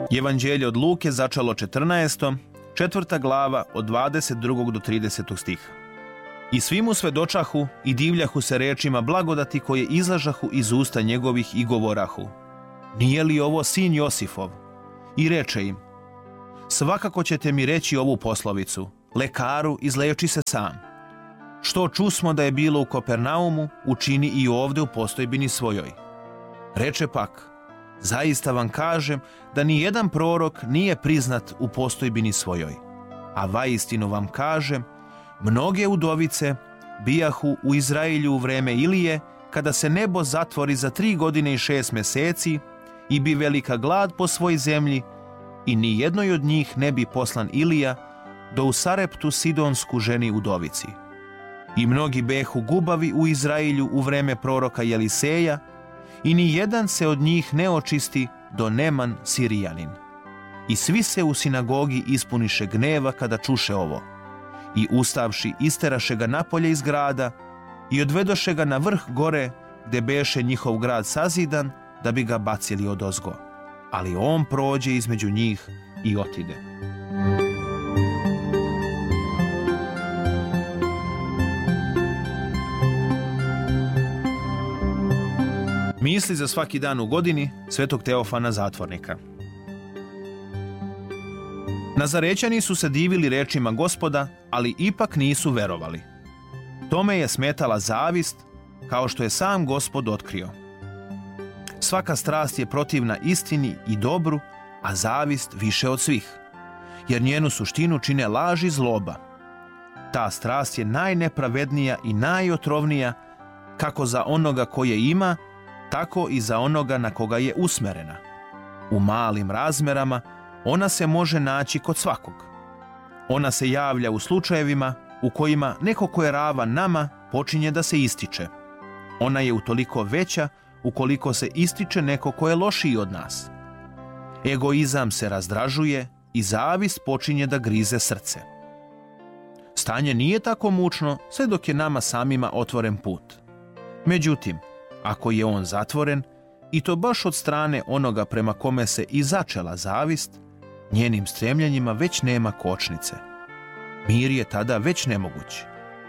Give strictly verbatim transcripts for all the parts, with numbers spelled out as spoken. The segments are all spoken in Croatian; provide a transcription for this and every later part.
Evanđelje od Luke začalo četrnaestom, četvrta glava od dvadeset drugog do tridesetog stiha. I svi mu svedočahu i divljahu se rečima blagodati koje izlažahu iz usta njegovih i govorahu: nije li ovo sin Josifov? I reče im: svakako ćete mi reći ovu poslovicu: lekaru, izleči se sam. Što čusmo da je bilo u Kopernaumu, učini i ovde u postojbini svojoj. Reče pak: zaista vam kažem da ni jedan prorok nije priznat u postojbini svojoj. A vaistinu vam kažem, mnoge udovice bijahu u Izraelju u vreme Ilije, kada se nebo zatvori za tri godine i šest meseci i bi velika glad po svoj zemlji, i ni jednoj od njih ne bi poslan Ilija do u Sareptu Sidonsku ženi udovici. I mnogi behu gubavi u Izraelju u vreme proroka Jeliseja, i ni jedan se od njih ne očisti do Neman Sirijanin. I svi se u sinagogi ispuniše gneva kada čuše ovo. I ustavši isteraše ga napolje iz grada i odvedoše ga na vrh gore gde beše njihov grad sazidan, da bi ga bacili odozgo. Ali on prođe između njih i otide. Misli za svaki dan u godini svetog Teofana Zatvornika. Nazarećani su se divili rečima Gospoda, ali ipak nisu verovali. Tome je smetala zavist, kao što je sam Gospod otkrio. Svaka strast je protivna istini i dobru, a zavist više od svih, jer njenu suštinu čine laž i zloba. Ta strast je najnepravednija i najotrovnija, kako za onoga koje ima, tako i za onoga na koga je usmerena. U malim razmerama ona se može naći kod svakog. Ona se javlja u slučajevima u kojima neko ko je ravan nama počinje da se ističe. Ona je utoliko veća ukoliko se ističe neko ko je lošiji od nas. Egoizam se razdražuje i zavist počinje da grize srce. Stanje nije tako mučno sve dok je nama samima otvoren put. Međutim, ako je on zatvoren, i to baš od strane onoga prema kome se i začela zavist, njenim stremljenjima već nema kočnice. Mir je tada već nemoguć.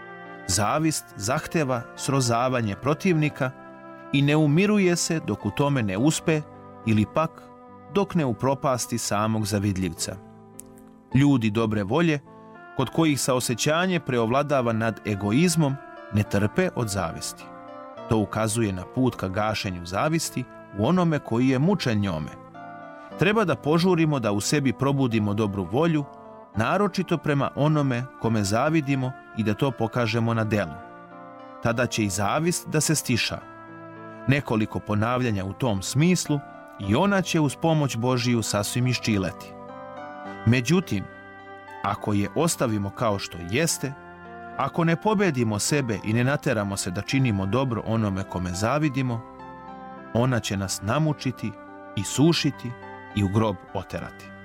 Zavist zahteva srozavanje protivnika i ne umiruje se dok u tome ne uspe ili pak dok ne upropasti samog zavidljivca. Ljudi dobre volje, kod kojih saosećanje preovladava nad egoizmom, ne trpe od zavisti. To ukazuje na put ka gašenju zavisti u onome koji je mučen njome. Treba da požurimo da u sebi probudimo dobru volju, naročito prema onome kome zavidimo, i da to pokažemo na delu. Tada će i zavist da se stiša. Nekoliko ponavljanja u tom smislu i ona će uz pomoć Božiju sasvim iščileti. Međutim, ako je ostavimo kao što jeste, ako ne pobedimo sebe i ne nateramo se da činimo dobro onome kome zavidimo, ona će nas namučiti i sušiti i u grob oterati.